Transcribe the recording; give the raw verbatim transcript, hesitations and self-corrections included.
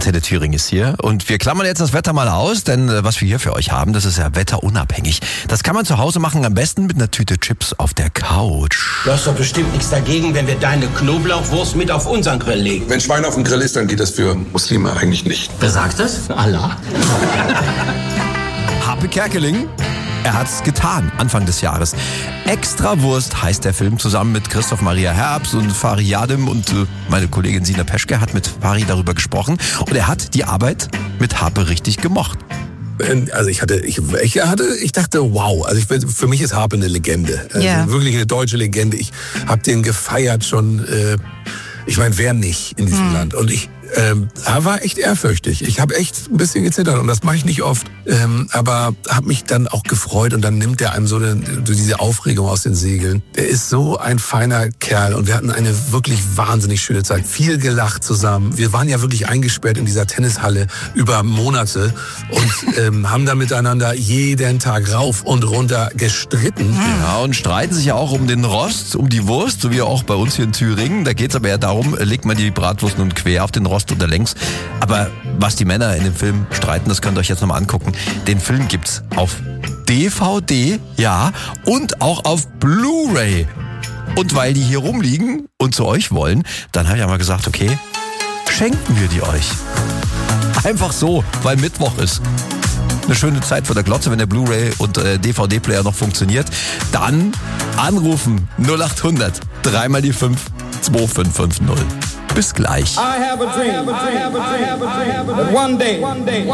Antenne Thüringen ist hier und wir klammern jetzt das Wetter mal aus, denn äh, was wir hier für euch haben, das ist ja wetterunabhängig. Das kann man zu Hause machen, am besten mit einer Tüte Chips auf der Couch. Du hast doch bestimmt nichts dagegen, wenn wir deine Knoblauchwurst mit auf unseren Grill legen. Wenn Schwein auf dem Grill ist, dann geht das für Muslime eigentlich nicht. Wer sagt das? Allah? Harpe Kerkeling, er hat's getan, Anfang des Jahres. Extrawurst heißt der Film, zusammen mit Christoph Maria Herbst und Fari Yadim und äh, meine Kollegin Sina Peschke hat mit Fari darüber gesprochen und er hat die Arbeit mit Harpe richtig gemocht. Also ich hatte, ich, ich hatte, ich dachte, wow, also ich, für mich ist Harpe eine Legende, also Ja. wirklich eine deutsche Legende. Ich habe den gefeiert schon, äh, ich meine, wer nicht in diesem Hm. Land? Und ich ähm, war echt ehrfürchtig. Ich habe echt ein bisschen gezittert und das mache ich nicht oft, ähm, aber habe mich dann auch gefreut und dann nimmt er einem so, eine, so diese Aufregung aus den Segeln. Der ist so ein feiner Kerl und wir hatten eine wirklich wahnsinnig schöne Zeit. Viel gelacht zusammen. Wir waren ja wirklich eingesperrt in dieser Tennishalle über Monate und ähm, haben da miteinander jeden Tag rauf und runter gestritten. Ja, und streiten sich ja auch um den Rost, um die Wurst, so wie auch bei uns hier in Thüringen. Da geht's aber ja darum, legt man die Bratwurst nun quer auf den Rost oder längs. Aber was die Männer in dem Film streiten, das könnt ihr euch jetzt nochmal angucken. Den Film gibt's auf D V D, ja, und auch auf Blu-ray. Und weil die hier rumliegen und zu euch wollen, dann habe ich einmal gesagt, okay, schenken wir die euch. Einfach so, weil Mittwoch ist. Eine schöne Zeit vor der Glotze, wenn der Blu-ray und äh, D V D-Player noch funktioniert. Dann anrufen null acht hundert, dreimal die fünf, zwei fünf fünf null. Bis gleich. I have a dream, I have a dream, I have a dream, that one day, one day,